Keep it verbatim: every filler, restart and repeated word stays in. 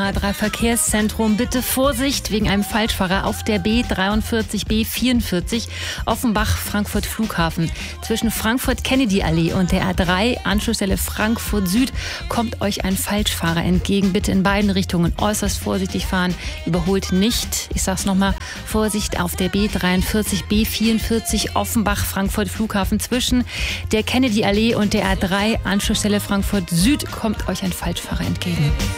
A drei Verkehrszentrum. Bitte Vorsicht wegen einem Falschfahrer auf der B dreiundvierzig B vierundvierzig Offenbach Frankfurt Flughafen. Zwischen Frankfurt Kennedy Allee und der A drei Anschlussstelle Frankfurt Süd kommt euch ein Falschfahrer entgegen. Bitte in beiden Richtungen äußerst vorsichtig fahren. Überholt nicht. Ich sag's nochmal. Vorsicht auf der B dreiundvierzig B vierundvierzig Offenbach Frankfurt Flughafen. Zwischen der Kennedy Allee und der A drei Anschlussstelle Frankfurt Süd kommt euch ein Falschfahrer entgegen.